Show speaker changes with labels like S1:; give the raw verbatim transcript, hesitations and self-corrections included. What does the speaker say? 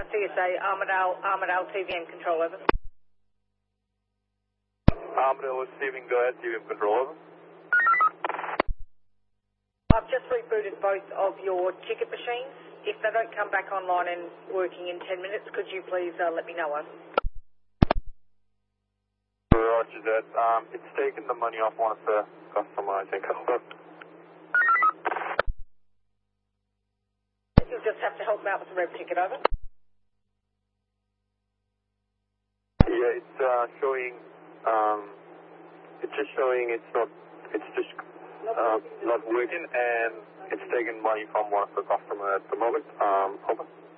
S1: T S A, Armidale, Armidale, T V M control, over.
S2: Armidale receiving, go ahead, T V M control, over.
S1: I've just rebooted both of your ticket machines. If they don't come back online and working in ten minutes, could you please uh, let me know, over?
S2: Roger that. Um, it's taken the money off one of the customer, I think. Over.
S1: You'll just have to help me out with the red ticket, over.
S2: Yeah, it's uh, showing, um, it's just showing it's not, it's just uh, not working, and it's taking money from one of the customer at the moment. Um, over.